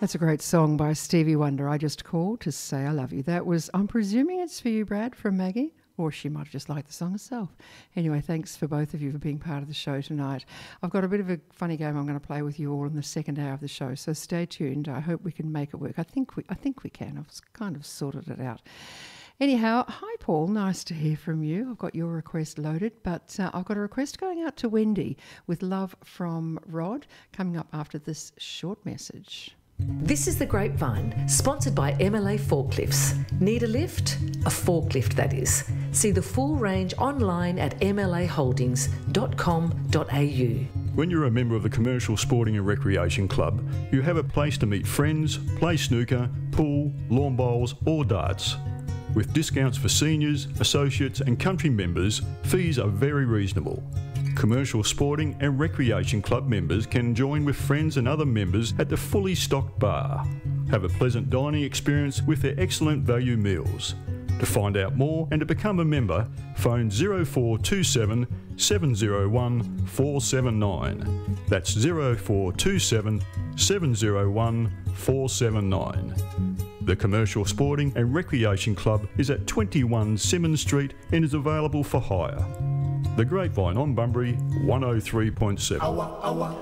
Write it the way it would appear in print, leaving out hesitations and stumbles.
That's a great song by Stevie Wonder. I just called to say I love you. That was, I'm presuming it's for you, Brad, from Maggie, or she might have just liked the song herself. Anyway, thanks for both of you for being part of the show tonight. I've got a bit of a funny game I'm going to play with you all in the second hour of the show, so stay tuned. I hope we can make it work. I think we can. I've kind of sorted it out. Anyhow, hi Paul, nice to hear from you. I've got your request loaded, but I've got a request going out to Wendy with love from Rod, coming up after this short message. This is The Grapevine, sponsored by MLA Forklifts. Need a lift? A forklift, that is. See the full range online at mlaholdings.com.au. When you're a member of the Commercial Sporting and Recreation Club, you have a place to meet friends, play snooker, pool, lawn bowls or darts. With discounts for seniors, associates and country members, fees are very reasonable. Commercial Sporting and Recreation Club members can join with friends and other members at the fully stocked bar. Have a pleasant dining experience with their excellent value meals. To find out more and to become a member, phone 0427 701 479. That's 0427 701 479. The Commercial Sporting and Recreation Club is at 21 Simmons Street and is available for hire. The Grapevine on Bunbury 103.7.